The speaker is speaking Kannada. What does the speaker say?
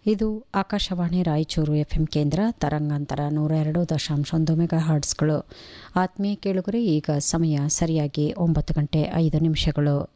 ಇದು ಆಕಾಶವಾಣಿ ರಾಯಚೂರು ಎಫ್ಎಂ ಕೇಂದ್ರ ತರಂಗಾಂತರ 102.1 ಮೆಗಾಹರ್ಟ್ಸ್ಗಳು. ಆತ್ಮೀಯ ಕೇಳುಗರೆ, ಈಗ ಸಮಯ ಸರಿಯಾಗಿ 9 ಗಂಟೆ 5 ನಿಮಿಷಗಳು.